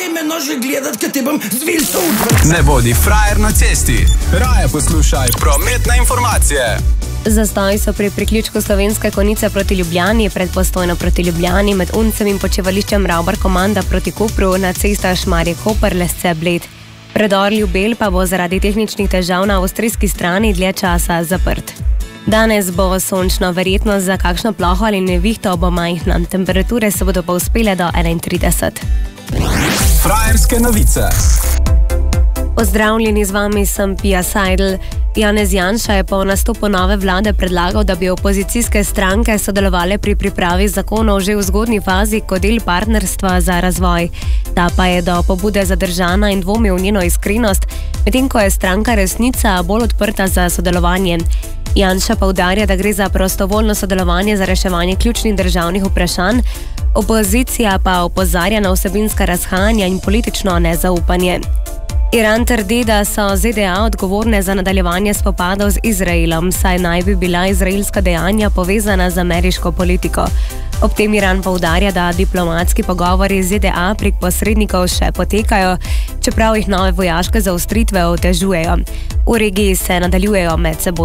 Daj me nože gledat, kad te bom zvil sud. Ne bodi frajer na cesti. Raje poslušaj prometne informacije. Zastoji so pri priključku Slovenske Konjice proti Ljubljani, pred Postojno proti Ljubljani, med Uncem in počivališčem Ravbar Komanda proti Kopru na cestah Šmarje-Koper-Lesce-Bled. Predor Ljubelj pa bo zaradi tehničnih težav na avstrijski strani dlje časa zaprt. Danes bo sončno, verjetnost za kakšno ploho ali nevihto bo majhna. Temperature se bodo povzpele do 31. Frajerske novice. Pozdravljeni, z vami sem Pia Seidel. Janez Janša je po nastopu nove vlade predlagal, da bi opozicijske stranke sodelovale pri pripravi zakonov že v zgodnji fazi kot del partnerstva za razvoj. Ta pa je do pobude zadržana in dvomi v njeno iskrenost, medtem ko je stranka Resnica bolj odprta za sodelovanje. Janša poudarja, da gre za prostovoljno sodelovanje za reševanje ključnih državnih vprašanj, opozicija pa opozarja na vsebinska razhajanja in politično nezaupanje. Iran trdi, da so ZDA odgovorne za nadaljevanje spopadov z Izraelom, saj naj bi bila izraelska dejanja povezana z ameriško politiko. Ob tem Iran poudarja, da diplomatski pogovori z ZDA prek posrednikov še potekajo, čeprav jih nove vojaške zaostritve otežujejo. V regiji se nadaljujejo med seboj